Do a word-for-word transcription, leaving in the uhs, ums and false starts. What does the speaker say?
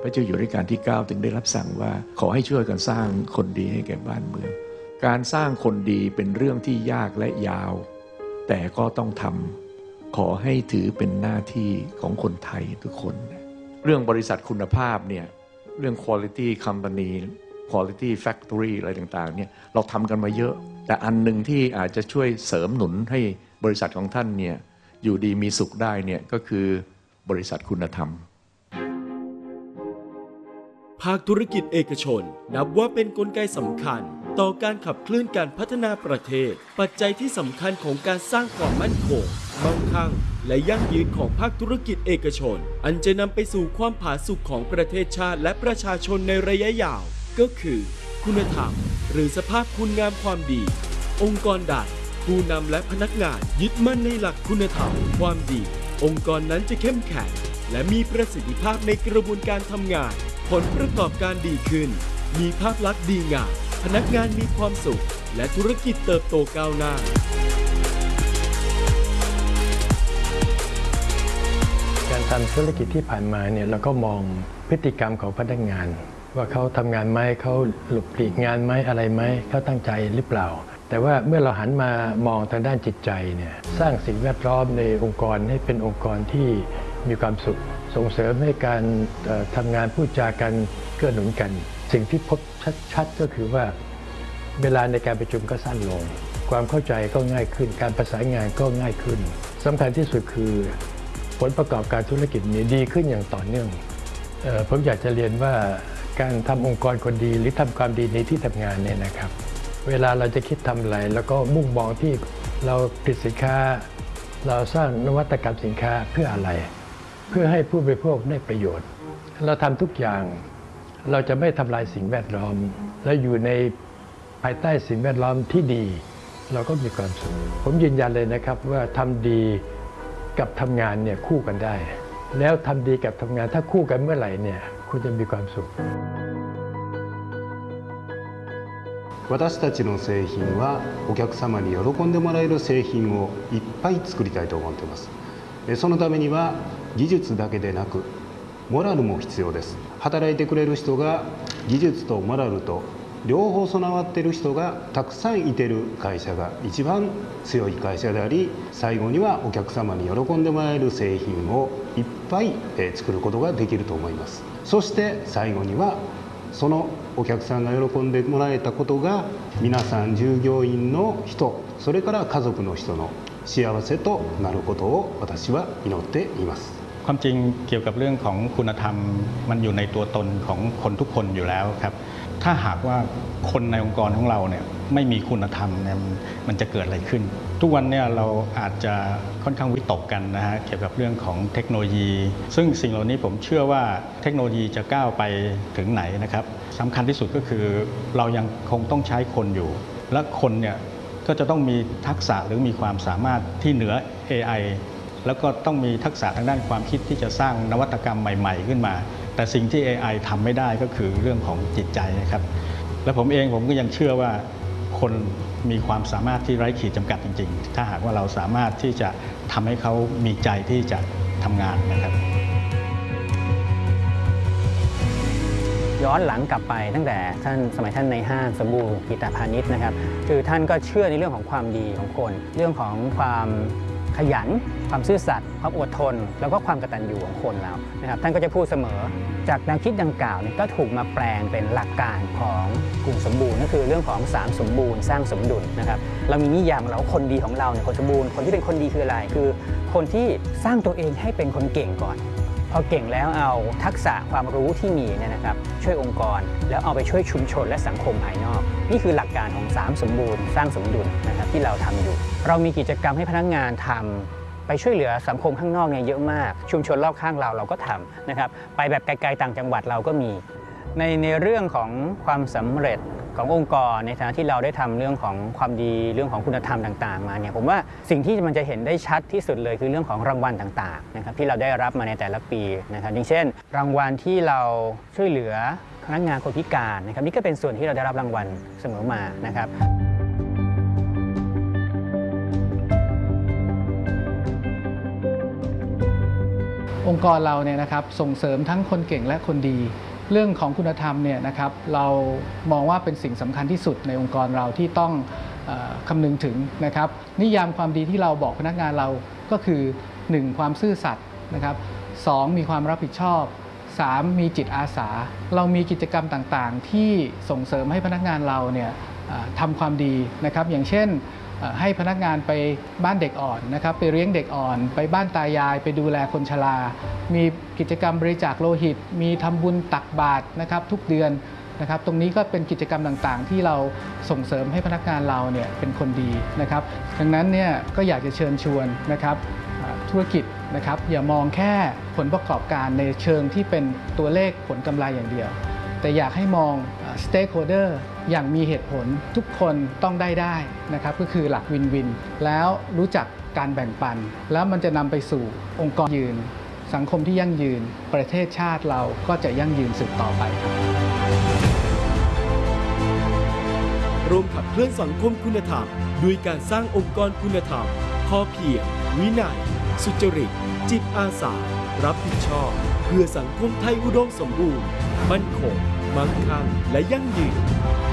พระเจ้าอยู่รัชกาลที่เก้าถึงได้รับสั่งว่าขอให้ช่วยกันสร้างคนดีให้แก่บ้านเมืองการสร้างคนดีเป็นเรื่องที่ยากและยาวแต่ก็ต้องทำขอให้ถือเป็นหน้าที่ของคนไทยทุกคนเรื่องบริษัทคุณภาพเนี่ยเรื่อง quality company quality factory อะไรต่างๆเนี่ยเราทำกันมาเยอะแต่อันหนึ่งที่อาจจะช่วยเสริมหนุนให้บริษัทของท่านเนี่ยอยู่ดีมีสุขได้เนี่ยก็คือบริษัทคุณธรรมภาคธุรกิจเอกชนนับว่าเป็นกลไกสำคัญต่อการขับเคลื่อนการพัฒนาประเทศปัจจัยที่สำคัญของการสร้างความมั่นคงมั่งคั่งและยั่งยืนของภาคธุรกิจเอกชนอันจะนำไปสู่ความผาสุกของประเทศชาติและประชาชนในระยะยาวก็คือคุณธรรมหรือสภาพคุณงามความดีองค์กรใดผู้นำและพนักงานยึดมั่นในหลักคุณธรรมความดีองค์กรนั้นจะเข้มแข็งและมีประสิทธิภาพในกระบวนการทำงานผลประกอบการดีขึ้นมีภาพลักษณ์ดีงามพนักงานมีความสุขและธุรกิจเติบโตก้าวหน้าการทำธุรกิจที่ผ่านมาเนี่ยเราก็มองพฤติกรรมของพนักงานว่าเขาทำงานไหมเขาหลบหลีกงานไหมอะไรไหมเขาตั้งใจหรือเปล่าแต่ว่าเมื่อเราหันมามองทางด้านจิตใจเนี่ยสร้างสิ่งแวดล้อมในองค์กรให้เป็นองค์กรที่มีความสุขส่งเสริมให้การทำงานพูดจากันเกื้อหนุนกันสิ่งที่พบชัดๆก็คือว่าเวลาในการประชุมก็สั้นลงความเข้าใจก็ง่ายขึ้นการประสานงานก็ง่ายขึ้นสำคัญที่สุดคือผลประกอบการธุรกิจนี้ดีขึ้นอย่างต่อเนื่องผมอยากจะเรียนว่าการทำองค์กรคนดีหรือทำความดีในที่ทำงานเนี่ยนะครับเวลาเราจะคิดทำอะไรแล้วก็มุ่งมองที่เราผลิตสินค้าเราสร้างนวัตกรรมสินค้าเพื่ออะไรเพื่อให้ผู้บริโภคได้ประโยชน์เราทำทุกอย่างเราจะไม่ทำลายสิ่งแวดล้อมและอยู่ในภายใต้สิ่งแวดล้อมที่ดีเราก็มีความสุขผมยืนยันเลยนะครับว่าทำดีกับทำงานเนี่ยคู่กันได้แล้วทำดีกับทำงานถ้าคู่กันเมื่อไหร่เนี่ยคุณจะมีความสุข私たちの製品はお客様に喜んでもらえる製品をいっぱい作りたいと思っています。そのためには技術だけでなくモラルも必要です。働いてくれる人が技術とモラルと両方備わっている人がたくさんいてる会社が一番強い会社であり、最後にはお客様に喜んでもらえる製品をいっぱい作ることができると思います。そして最後にはそのお客さんが喜んでもらえたことが皆さん従業員の人、それから家族の人の幸せとなることを私は祈っています。 ความจริงเกี่ยวกับเรื่องของคุณธรรมมันอยู่ในตัวตนของคนทุกคนอยู่แล้วครับถ้าหากว่าคนในองค์กรของเราเนี่ยไม่มีคุณธรรมเนี่ยมันจะเกิดอะไรขึ้นทุกวันเนี่ยเราอาจจะค่อนข้างวิตกกันนะฮะเกี่ยวกับเรื่องของเทคโนโลยีซึ่งสิ่งเหล่านี้ผมเชื่อว่าเทคโนโลยีจะก้าวไปถึงไหนนะครับสำคัญที่สุดก็คือเรายังคงต้องใช้คนอยู่และคนเนี่ยก็จะต้องมีทักษะหรือมีความสามารถที่เหนือ เอ ไอ แล้วก็ต้องมีทักษะทางด้านความคิดที่จะสร้างนวัตกรรมใหม่ๆขึ้นมาแต่สิ่งที่ เอ ไอ ทำไม่ได้ก็คือเรื่องของจิตใจนะครับและผมเองผมก็ยังเชื่อว่าคนมีความสามารถที่ไร้ขีดจำกัดจริงๆถ้าหากว่าเราสามารถที่จะทำให้เขามีใจที่จะทำงานนะครับย้อนหลังกลับไปตั้งแต่ท่านสมัยท่านในห้างสมบูรณ์กิตพานิชนะครับคือท่านก็เชื่อในเรื่องของความดีของคนเรื่องของความขยันความซื่อสัตย์ความอดทนแล้วก็ความกตัญญูของคนเรานะครับท่านก็จะพูดเสมอจากแนวคิดดังกล่าวเนี่ยก็ถูกมาแปลงเป็นหลักการของกลุ่มสมบูรณ์ก็คือเรื่องของสามสมบูรณ์สร้างสมดุลนะครับเรามีนิยามเราคนดีของเราเนี่ยคนสมบูรณ์คนที่เป็นคนดีคืออะไรคือคนที่สร้างตัวเองให้เป็นคนเก่งก่อนพอเก่งแล้วเอาทักษะความรู้ที่มีเนี่ยนะครับช่วยองค์กรแล้วเอาไปช่วยชุมชนและสังคมภายนอกนี่คือหลักการของสามสมบูรณ์สร้างสมดุลนะครับที่เราทำอยู่เรามีกิจกรรมให้พนักงานทำไปช่วยเหลือสังคมข้างนอกเนี่ยเยอะมากชุมชนรอบข้างเราเราก็ทำนะครับไปแบบไกลๆต่างจังหวัดเราก็มีในในเรื่องของความสำเร็จขององค์กรในฐานะที่เราได้ทำเรื่องของความดีเรื่องของคุณธรรมต่างๆมาเนี่ยผมว่าสิ่งที่มันจะเห็นได้ชัดที่สุดเลยคือเรื่องของรางวัลต่างๆนะครับที่เราได้รับมาในแต่ละปีนะครับอย่างเช่นรางวัลที่เราช่วยเหลือพนักงานคนพิการนะครับนี่ก็เป็นส่วนที่เราได้รับรางวัลเสมอมานะครับองค์กรเราเนี่ยนะครับส่งเสริมทั้งคนเก่งและคนดีเรื่องของคุณธรรมเนี่ยนะครับเรามองว่าเป็นสิ่งสำคัญที่สุดในองค์กรเราที่ต้องเอ่อคำนึงถึงนะครับนิยามความดีที่เราบอกพนักงานเราก็คือหนึ่งความซื่อสัตย์นะครับสองมีความรับผิดชอบสามมีจิตอาสาเรามีกิจกรรมต่างๆที่ส่งเสริมให้พนักงานเราเนี่ยทำความดีนะครับอย่างเช่นให้พนักงานไปบ้านเด็กอ่อนนะครับไปเลี้ยงเด็กอ่อนไปบ้านตายายไปดูแลคนชรามีกิจกรรมบริจาคโลหิตมีทำบุญตักบาตรนะครับทุกเดือนนะครับตรงนี้ก็เป็นกิจกรรมต่างๆที่เราส่งเสริมให้พนักงานเราเนี่ยเป็นคนดีนะครับดังนั้นเนี่ยก็อยากจะเชิญชวนนะครับธุรกิจนะครับอย่ามองแค่ผลประกอบการในเชิงที่เป็นตัวเลขผลกำไรอย่างเดียวแต่อยากให้มอง stakeholder อย่างมีเหตุผลทุกคนต้องได้ได้นะครับก็คือหลักวินวินแล้วรู้จักการแบ่งปันแล้วมันจะนำไปสู่องค์กรยืนสังคมที่ยั่งยืนประเทศชาติเราก็จะยั่งยืนสืบต่อไปครับร่วมขับเคลื่อนสังคมคุณธรรมด้วยการสร้างองค์กรคุณธรรมพอเพียงวินัยสุจริตจิตอาสารับผิดชอบเพื่อสังคมไทยอุดมสมบูรณ์มั่นคงมั่งคั่งและยั่งยืน